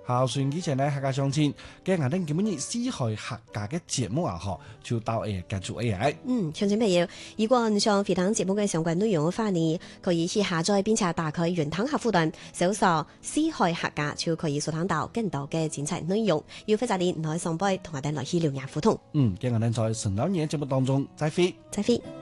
孝順以前呢，客家相親，嘅我哋基本以四海客家嘅節目啊，就到繼續 AI。 詳情朋友，如果你想回聽節目嘅相關內容嘅話呢，可以去下載並且打開雲端客戶端，搜索四海客家就可以收聽到更多嘅精彩內容。要非常啲，唔可以上杯同我哋來去聊聊互動。 嘅我哋在神老年節目當中再會。 再會。